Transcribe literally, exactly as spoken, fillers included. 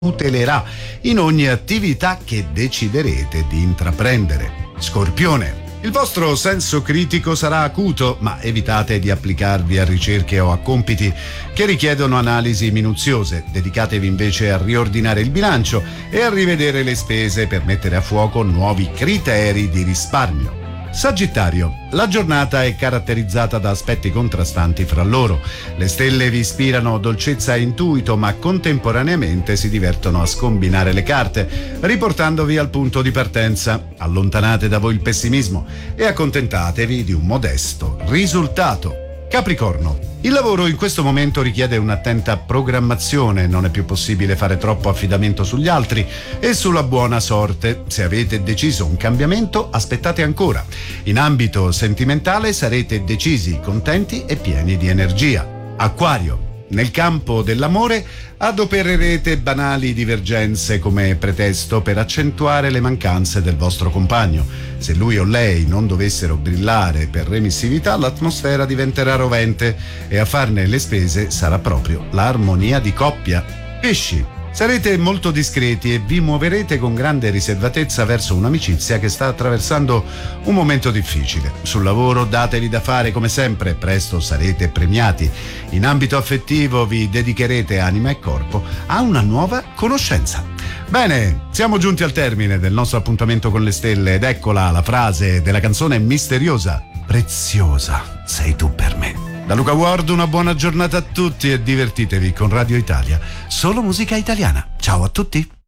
tutelerà in ogni attività che deciderete di intraprendere. Scorpione. Il vostro senso critico sarà acuto, ma evitate di applicarvi a ricerche o a compiti che richiedono analisi minuziose. Dedicatevi invece a riordinare il bilancio e a rivedere le spese per mettere a fuoco nuovi criteri di risparmio. Sagittario. La giornata è caratterizzata da aspetti contrastanti fra loro. Le stelle vi ispirano dolcezza e intuito, ma contemporaneamente si divertono a scombinare le carte, riportandovi al punto di partenza. Allontanate da voi il pessimismo e accontentatevi di un modesto risultato. Capricorno. Il lavoro in questo momento richiede un'attenta programmazione, non è più possibile fare troppo affidamento sugli altri e sulla buona sorte. Se avete deciso un cambiamento, aspettate ancora. In ambito sentimentale sarete decisi, contenti e pieni di energia. Acquario. Nel campo dell'amore adopererete banali divergenze come pretesto per accentuare le mancanze del vostro compagno. Se lui o lei non dovessero brillare per remissività, l'atmosfera diventerà rovente e a farne le spese sarà proprio l'armonia di coppia. Pesci. Sarete molto discreti e vi muoverete con grande riservatezza verso un'amicizia che sta attraversando un momento difficile. Sul lavoro datevi da fare come sempre, presto sarete premiati. In ambito affettivo vi dedicherete anima e corpo a una nuova conoscenza. Bene, siamo giunti al termine del nostro appuntamento con le stelle ed eccola la frase della canzone misteriosa. Preziosa sei tu per me. Da Luca Ward una buona giornata a tutti e divertitevi con Radio Italia, solo musica italiana. Ciao a tutti.